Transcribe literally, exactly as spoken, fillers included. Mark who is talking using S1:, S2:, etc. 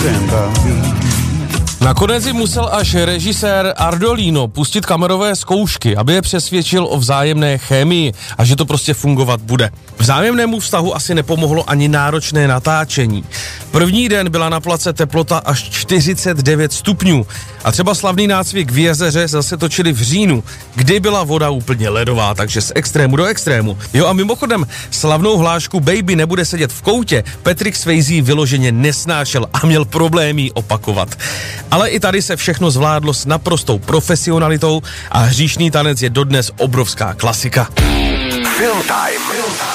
S1: jsem baví.
S2: Nakonec si musel až režisér Ardolino pustit kamerové zkoušky, aby je přesvědčil o vzájemné chemii a že to prostě fungovat bude. Vzájemnému vztahu asi nepomohlo ani náročné natáčení. První den byla na place teplota až čtyřicet devět stupňů a třeba slavný nácvik v jezeře zase točili v říjnu, kdy byla voda úplně ledová, takže z extrému do extrému. Jo a mimochodem slavnou hlášku Baby nebude sedět v koutě Patrick Swayze vyloženě nesnášel a měl problémy ji opakovat. Ale i tady se všechno zvládlo s naprostou profesionalitou a Hříšný tanec je dodnes obrovská klasika.
S3: Film Time.